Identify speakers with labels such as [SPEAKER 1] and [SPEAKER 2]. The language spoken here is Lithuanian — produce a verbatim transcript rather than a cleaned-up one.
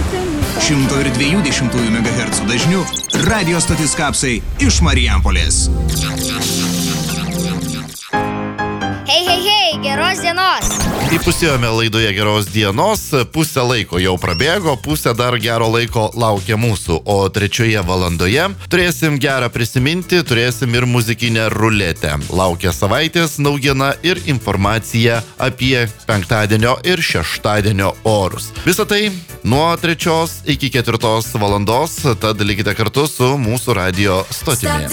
[SPEAKER 1] šimto ir dviejų dešimtųjų megahercų dažniu radio stotis Kapsai iš Marijampolės.
[SPEAKER 2] Hei, hei, hei, geros dienos.
[SPEAKER 3] Įpusėjome laidoje geros dienos, pusę laiko jau prabėgo, pusę dar gero laiko laukia mūsų, o trečioje valandoje turėsim gerą prisiminti, turėsim ir muzikinę ruletę. Laukia savaitės naujiena ir informacija apie penktadienio ir šeštadienio orus. Visą tai nuo trečios iki ketvirtos valandos, tad likite kartu su mūsų radio stotimi.